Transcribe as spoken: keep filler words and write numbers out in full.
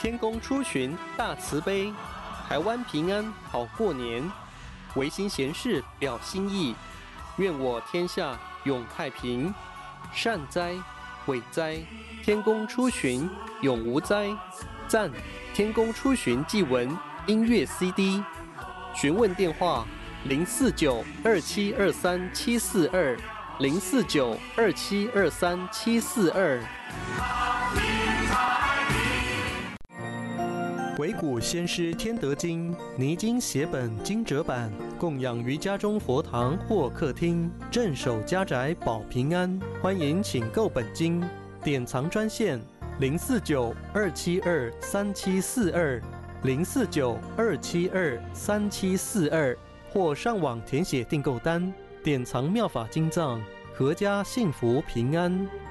天公出巡大慈悲，台湾平安好过年。维新贤士表心意，愿我天下永太平。善哉，伟哉，天公出巡永无灾。赞，天公出巡祭文音乐 C D。询问电话：零四九二七二三七四二，零四九二七二三七四二。维古先师天德经泥金写本精折版，供养于家中佛堂或客厅，镇守家宅保平安。欢迎请购本经，典藏专线零四九二七二三七四二，零四九二七二三七四二，或上网填写订购单，典藏妙法经藏，阖家幸福平安。